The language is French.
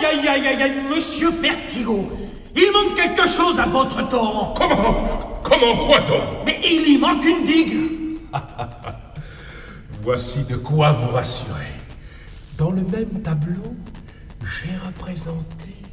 aïe, aïe, aïe, aïe, monsieur Vertigo. Il manque quelque chose à votre torrent. Comment quoi donc? Mais il y manque une digue. Voici de quoi vous rassurer. Dans le même tableau, j'ai représenté